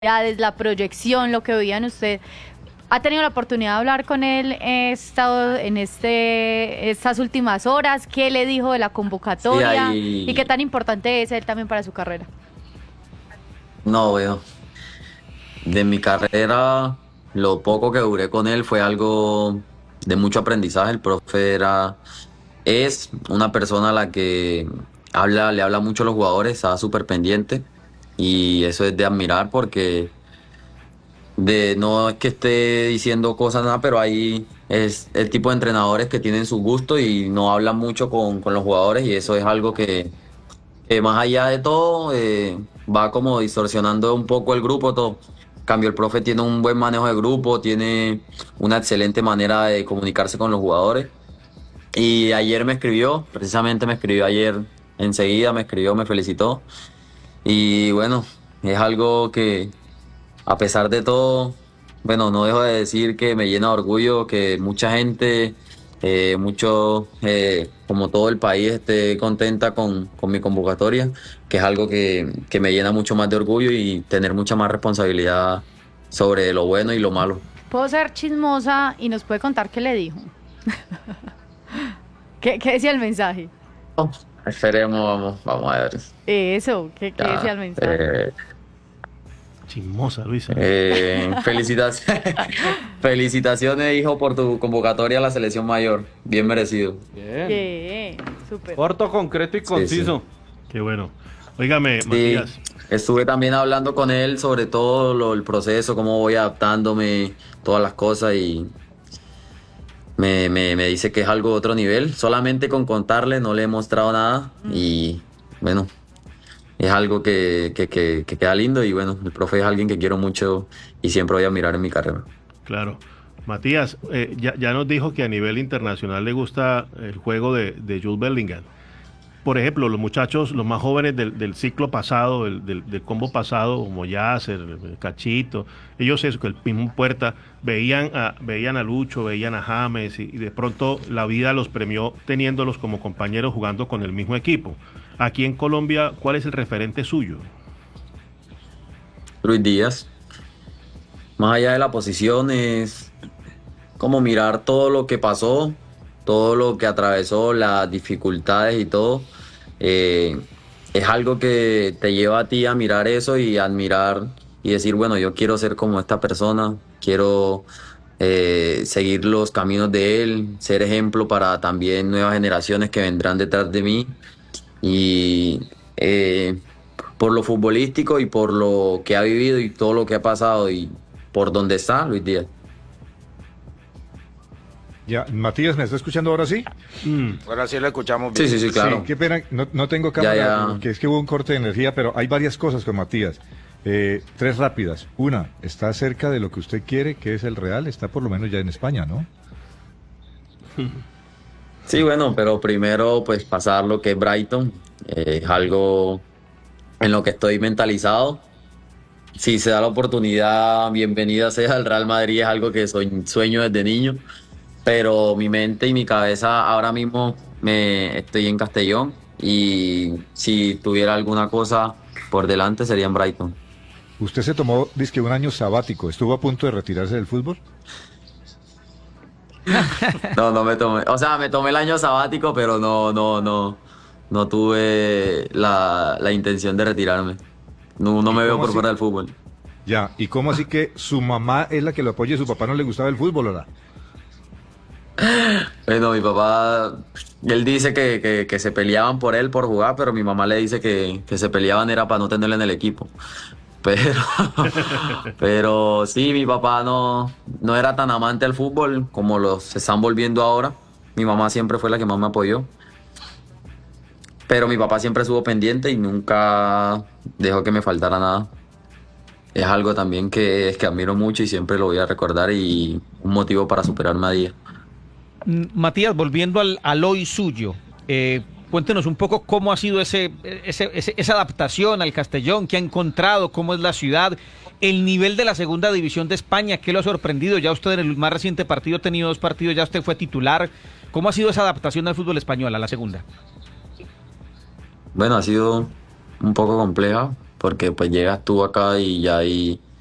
la proyección, lo que veían usted. ¿Ha tenido la oportunidad de hablar con él? He estado en estas últimas horas. ¿Qué le dijo de la Sí, convocatoria? ¿Y qué ahí, tan importante es él también para su carrera? no veo. De mi carrera, lo poco que duré con él fue algo de mucho aprendizaje. El profe es una persona a la que le habla mucho a los jugadores, está súper pendiente y eso es de admirar porque no es que esté diciendo cosas nada, pero ahí es el tipo de entrenadores que tienen su gusto y no hablan mucho con los jugadores y eso es algo que más allá de todo va como distorsionando un poco el grupo todo. En cambio, el profe tiene un buen manejo de grupo, tiene una excelente manera de comunicarse con los jugadores. Y ayer me escribió, precisamente me escribió ayer enseguida, me escribió, me felicitó. Y bueno, es algo que a pesar de todo, bueno, no dejo de decir que me llena de orgullo que mucha gente, como todo el país, esté contenta con mi convocatoria, que es algo que me llena mucho más de orgullo y tener mucha más responsabilidad sobre lo bueno y lo malo. Puedo ser chismosa y nos puede contar qué le dijo. ¿Qué decía el mensaje? Esperemos, vamos a ver. ¿Qué decía Ya, el mensaje? Chismosa, Luisa. Felicitaciones, felicitaciones, hijo, por tu convocatoria a la selección mayor. Bien merecido. Bien. Bien, súper. Corto, concreto y Sí, conciso. Qué bueno. Óigame, sí, Matías. estuve también hablando con él sobre todo el proceso, cómo voy adaptándome, todas las cosas y me dice que es algo de otro nivel. Solamente con contarle no le he mostrado nada y bueno, es algo que queda lindo y bueno, el profe es alguien que quiero mucho y siempre voy a admirar en mi carrera. Claro. Matías, ya nos dijo que a nivel internacional le gusta el juego de Jude Bellingham. Por ejemplo, los muchachos, los más jóvenes del ciclo pasado, del combo pasado, como Yasser, Cachito, ellos eso, que el mismo Puerta, veían a Lucho, veían a James y de pronto la vida los premió teniéndolos como compañeros jugando con el mismo equipo. Aquí en Colombia, ¿cuál es el referente suyo? Luis Díaz, más allá de la posición, es como mirar todo lo que pasó, todo lo que atravesó, las dificultades y todo. eh, es algo que te lleva a ti a mirar eso y admirar y decir, bueno, yo quiero ser como esta persona, quiero seguir los caminos de él, ser ejemplo para también nuevas generaciones que vendrán detrás de mí. Y por lo futbolístico y por lo que ha vivido y todo lo que ha pasado y por donde está Luis Díaz. Ya, Matías, ¿me está escuchando ahora sí? Ahora sí lo escuchamos Sí, bien. sí, sí, claro. Sí, qué pena, no tengo cámara, Ya. porque es que hubo un corte de energía, pero hay varias cosas con Matías. Tres rápidas. Una, está cerca de lo que usted quiere, que es el Real, está por lo menos ya en España, ¿no? Sí, bueno, pero primero pues pasar lo que es Brighton, es algo en lo que estoy mentalizado. Si se da la oportunidad, bienvenida sea al Real Madrid, es algo que sueño desde niño, pero mi mente y mi cabeza ahora mismo me estoy en Castellón y si tuviera alguna cosa por delante sería en Brighton. Usted se tomó, dizque un año sabático, ¿estuvo a punto de retirarse del fútbol? No me tomé, o sea, me tomé el año sabático, pero no tuve la intención de retirarme. No ¿Y me veo cómo por así? fuera del fútbol. Ya, ¿y cómo así que su mamá es la que lo apoya y su papá no le gustaba el fútbol, ¿o no? Bueno, mi papá, él dice que se peleaban por él por jugar, pero mi mamá le dice que se peleaban era para no tenerlo en el equipo. Pero, pero sí, mi papá no era tan amante al fútbol como los se están volviendo ahora. Mi mamá siempre fue la que más me apoyó. Pero mi papá siempre estuvo pendiente y nunca dejó que me faltara nada. Es algo también que admiro mucho y siempre lo voy a recordar y un motivo para superarme a día. Matías, volviendo al hoy suyo, cuéntenos un poco cómo ha sido esa adaptación al Castellón, qué ha encontrado, cómo es la ciudad, el nivel de la segunda división de España, qué lo ha sorprendido. Ya usted en el más reciente partido ha tenido 2 partidos, ya usted fue titular. ¿Cómo ha sido esa adaptación al fútbol español, a la segunda? Bueno, ha sido un poco compleja porque pues llegas tú acá y ya ahí